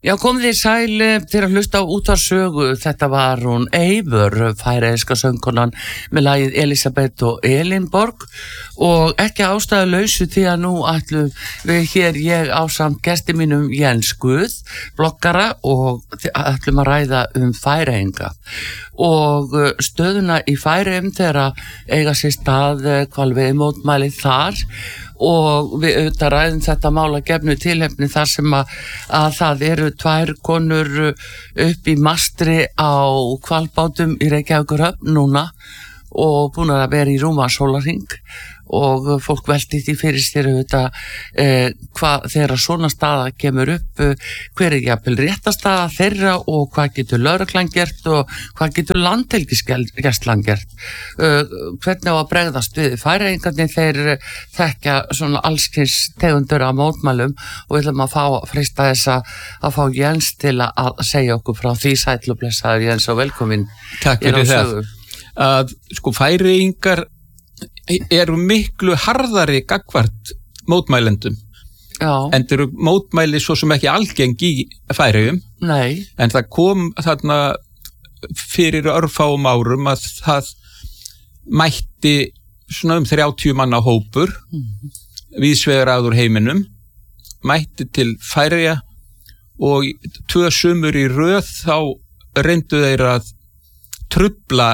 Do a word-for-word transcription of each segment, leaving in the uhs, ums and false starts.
Já, komið þið sæl til að hlusta á útvarpssögu. Þetta var hún Eivör, færeyska söngkonan með lagið Elisabeth og Elinborg og ekki ástæðulausu því að nú ætlum við hér, ég ásamt gesti mínum Jens Guð, bloggara, og ætlum að ræða um Færeyinga og stöðuna í Færeyjum þegar eiga sér stað hvalveiði mótmæli þar. Og við auðvitað ræðum þetta mál að gefnu tilefni þar sem að, að það eru tvær konur upp í mastri á hvalbátum í Reykjavíkurhöfn núna og búin að vera í rúma sólarhring og fólk velti því fyrir sér auðvitað eh, hvað þeirra svona staða kemur upp, eh, hver er jafnvel réttastaða þeirra og hvað getur lögreglan gert og hvað getur landhelgisgæslan gert, eh, hvernig á að bregðast við. Færeyingarnir þeir þekkja svona allskyns tegundur af mótmælum og við ætlum að fá freista þess að, að fá Jens til að segja okkur frá því. Sæll og blessaður Jens og velkomin. Takk fyrir það. Að sko Færeyingar eru miklu harðari gagnvart mótmælendum. Já. En þeir eru mótmæli svo sem ekki algeng í Færeyjum. Nei. En það kom þarna fyrir örfáum árum að það mætti svona um þrjátíu manna hópur mm. víðsvegar að úr heiminum, mætti til Færeyja og tvö sumur í röð þá reyndu þeir að trufla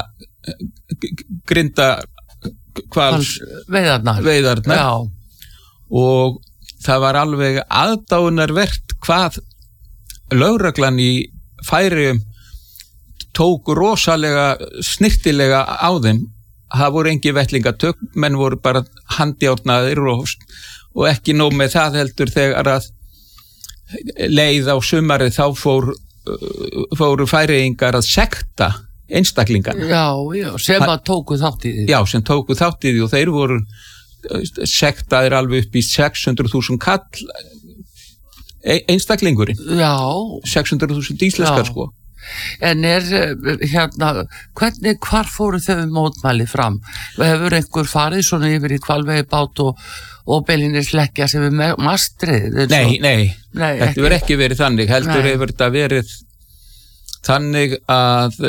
grinda hvals veiðarnar, veiðarnar. Já. Og það var alveg aðdáunarvert hvað lögreglan í Færeyjum tók rosalega snirtilega á þeim. Það voru engi vettlingatök, menn voru bara handjárnaðir og, og ekki nóg með það heldur þegar að leið á sumarið þá fór, fóru Færeyingar að sekta einstaklingan. Já, já, sem að tóku þátt í því. Já, sem tóku þátt í því og þeir voru sektaðir alveg upp í sex hundruð þúsund kall einstaklingurinn. Já. sex hundruð þúsund íslenskar sko. En er hérna, hvernig, hvar fóru þau mótmæli fram? Hefur einhver farið svona yfir í hvalveiðibát og, og beilinir leggja sem við mastrið? Nei, nei, nei, þetta verður ekki verið þannig. Heldur nei. hefur þetta verið þannig að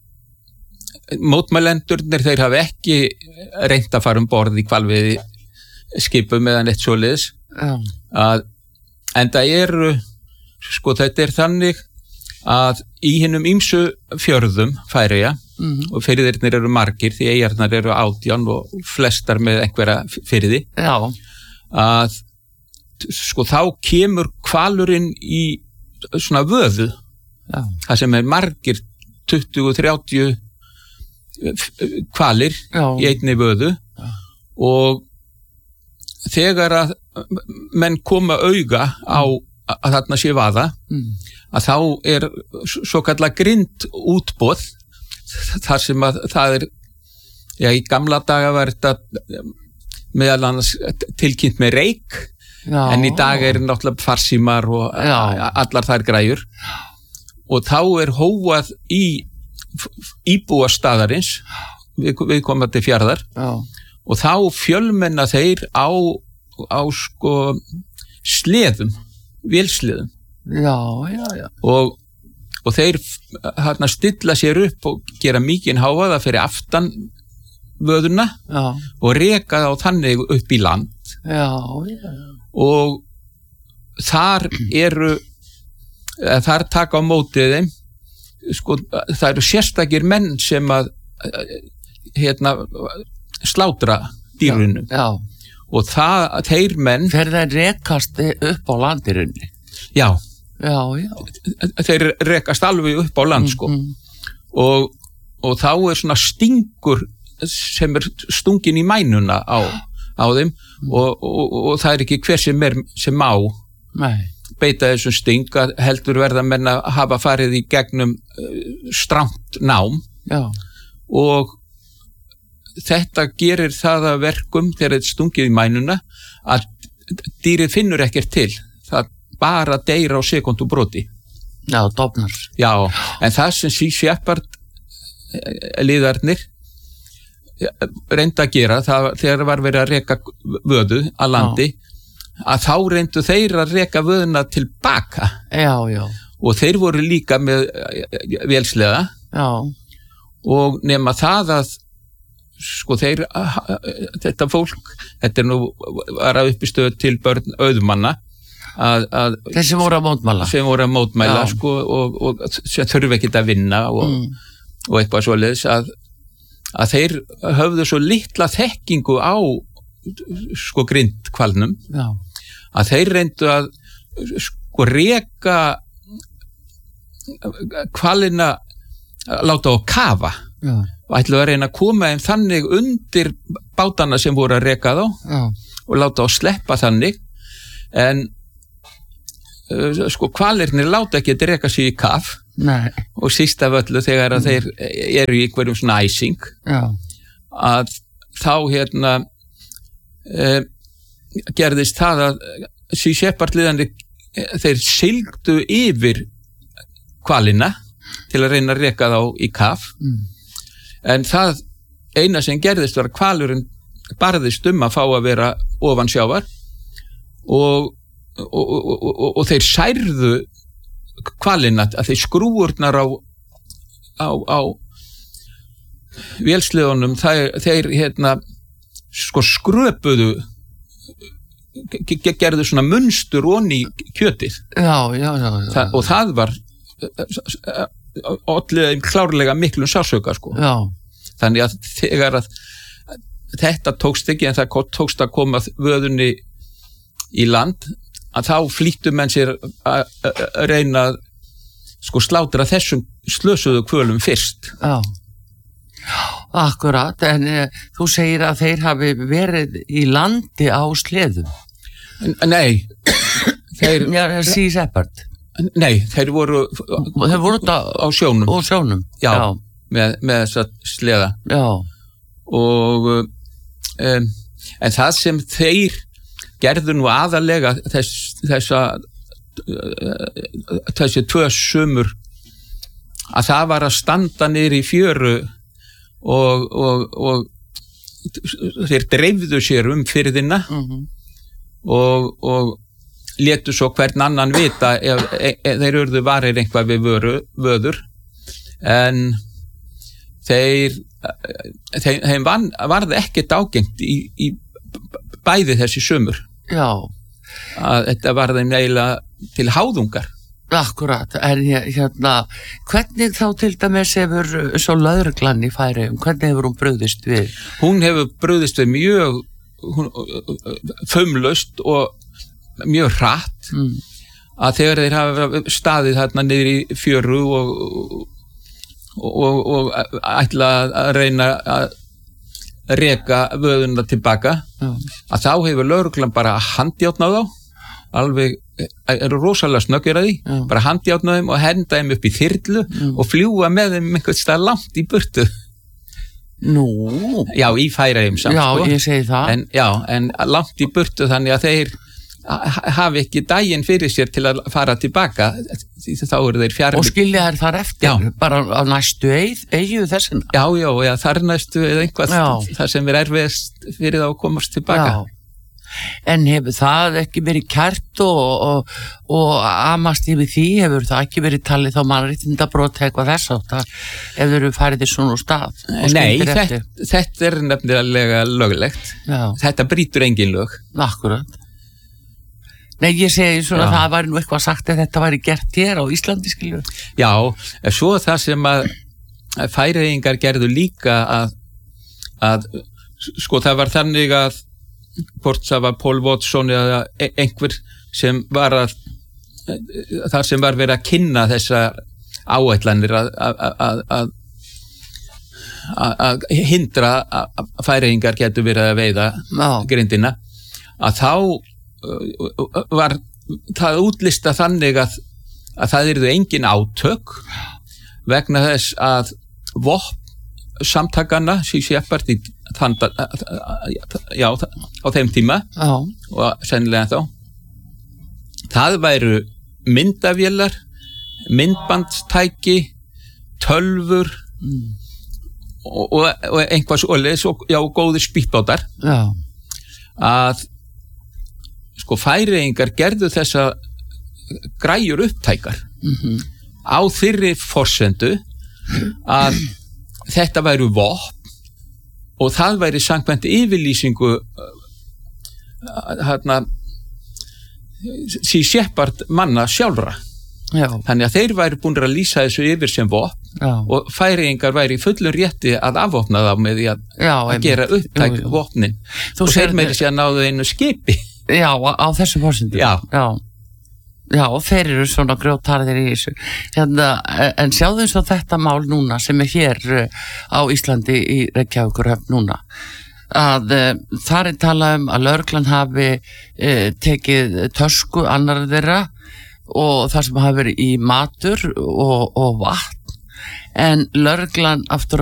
mótmælendurnir þeir hafa ekki reynt að fara um borð í hvalveiði skipum eða neitt svoleiðis. Að, en það eru, sko þetta er þannig að í hinum ýmsu fjörðum Færeyja mm. og firðirnir eru margir því eyjarnar eru átján og flestar með einhverja firði. Já. Að sko þá kemur hvalurinn í svona vöðu. Já. Það sem er margir tuttugu til þrjátíu hvalir í einni vöðu. Já. Og þegar að menn koma auga á að þarna sé vaða mm. að þá er svo kallað grind útboð þar sem að það er, já í gamla daga var þetta meðal annars tilkynnt með reik. Já. En í dag er náttúrulega farsímar og já. allar þær græjur og þá er hóað í íbúastaðarins við, við komum til fjarðar já. Og þá fjölmenna þeir á, á sko sleðum, vélsleðum já, já, já. Og, og þeir hérna stilla sér upp og gera mikinn hávaða fyrir aftan vöðuna já. Og reka þá þannig upp í land já, já. Og þar eru þar taka á mótið þeim sko, það eru sérstakir menn sem að hérna slátra dýrunum já, já. Og það, þeir menn þeir þeir rekast upp á landirunni já, já, já. Þeir rekast alveg upp á land sko. mm-hmm. og, og þá er svona stingur sem er stungin í mænuna á, á þeim mm. og, og, og það er ekki hver sem er sem má Nei. beita þessum sting að heldur verða menn að hafa farið í gegnum uh, strangt nám já. Og þetta gerir það að verkum þegar þetta stungið í mænuna að dýrið finnur ekkert til það bara deyr á sekúndu broti já, dofnar já, en það sem Sea Shepherd liðarnir reynda að gera það, þegar var verið að reka vöðu að landi já. Að þá reyndu þeir að reka vöðuna tilbaka já, já. og þeir voru líka með vélsleða Já. og nema það að sko þeir, þetta fólk þetta er nú var að uppistöðu til börn auðmanna að, að þeir sem voru að mótmæla sem voru að mótmæla Já. sko og, og sem þurfi ekki að vinna og, mm. og eitthvað svoleiðis að, að þeir höfðu svo litla þekkingu á sko grindhvalnum Já. að þeir reyndu að sko reka hvalina láta á kafa Já. og ætlu að reyna að koma þeim þannig undir bátana sem voru að reka þá Já. og láta á sleppa þannig en uh, sko hvalirnir láta ekki að reka sig í kaf Nei. og síst af öllu þegar að þeir eru í einhverjum svona æsing Já. að þá hérna uh, gerðist það að Sea Shepherd liðandi þeir sigldu yfir hvalina til að reyna að reka þá í kaf Mm. en það eina sem gerðist var að hvalurinn barðist um að fá að vera ofan sjávar og, og, og, og, og þeir særðu hvalina að þeir skrúurnar á, á, á vélsleðunum þeir, þeir hérna sko skröpuðu gerðu svona munstur onni kjötið Já, já, já, já. Þa, og það var olliði klárlega miklum sársauka sko. Já. Þannig að þegar að þetta tókst ekki en það tókst að koma vöðunni í land að þá flýttu menn sér að reyna að sko slátra þessum slösuðu hvölum fyrst. Já. Akkurat, en e, þú segir að þeir hafi verið í landi á sleðum. Nei, þeir... Já, Sea Shepherd. Nei, þeir voru... Þeir voru þetta á sjónum. Á sjónum, já. já. Með, með þessa sleða. Já. Og... Um, en það sem þeir gerðu nú aðalega þess, þessa... þessi tvö sumur að það var að standa niður í fjöru og, og, og þeir dreifðu sér um firðina Mm-hmm. og, og létu svo hvern annan vita ef, ef, ef þeir urðu varir eitthvað við vöru, vöður en þeir þeim, þeim van, varði ekkert ágengt í, í bæði þessi sumur Já. að þetta var þeim eiginlega til háðungar. Akkurat, en hérna hvernig þá til dæmis hefur svo lögreglan í Færeyjum, hvernig hefur hún brugðist við? Hún hefur brugðist við mjög hún, fumlaust og mjög hratt Mm. að þegar þeir hafa staðið þarna niður í fjöru og, og, og, og ætla að reyna að reka vöðuna tilbaka Já. að þá hefur lögreglan bara handjátnað þá alveg, eru rosalega snöggir að því Já. bara handjátnað þeim og henda þeim upp í þyrlu Mm. og fljúga með þeim einhvern stað langt í burtu. Nú? Já, í Færeyjum samt Já, sko. ég segi það. En, já, en langt í burtu þannig að þeir hafi ekki daginn fyrir sér til að fara tilbaka því þá eru þeir fjarrir. Og skilja þær þar eftir, Já. bara á næstu eið, eigið þessina. Já, já, já, þar næstu eða einhvað Já. þar sem er erfiðast fyrir þá að komast tilbaka. Já. En hefur það ekki verið kært og, og, og amast yfir því, hefur það ekki verið talið þá mannréttindabrót eitthvað þess átt að ef þeir eru farið í svona stað? Nei, þetta, þetta er nefnilega löglegt. Já. Þetta brýtur engin lög. Akkurat. Nei, ég segi svona Já. að það væri nú eitthvað sagt að þetta væri gert hér á Íslandi, skilju. Já, svo það sem að Færeyingar gerðu líka að, að sko það var þannig að hvort það var Paul Watson eða einhver sem var að þar sem var verið að kynna þessa áætlanir að að að að hindra að Færeyingar getur verið að veiða Já. grindina að þá uh, var það útlista þannig að, að það yrðu engin átök vegna þess að vopn samtakana Sea Shepherd í þann, já, á þeim tíma Já. og sennilega þá það væru myndavélar myndbandstæki tölfur Mm. og, og, og einhvað svoleiðis og já, góðir spýtbátar Já. að sko Færeyingar gerðu þessa græjur upptækar mm-hmm. á þeirri forsendu að þetta væru vopn og það væri samkvæmt yfirlýsingu hérna sí Shepard manna sjálfra. Já. Þannig að þeir væri búin að lýsa þessu yfir sem vopn Já. og Færeyingar væri í fullum rétti að afvopna þá með því að, Já, að gera upptæk jú, jú. vopnin Þú og þeir meiri sér að náðu einu skipi. Já, á þessu fórsendum. Já. Já. Já, og þeir eru svona grjótarðir í þessu. Hérna, en sjáðu eins og þetta mál núna sem er hér á Íslandi í Reykjavíkurhöfn núna. Að uh, þar er talað um að lögreglan hafi uh, tekið tösku annar þeirra og það sem hafi verið í matur og, og vatn, en lögreglan aftur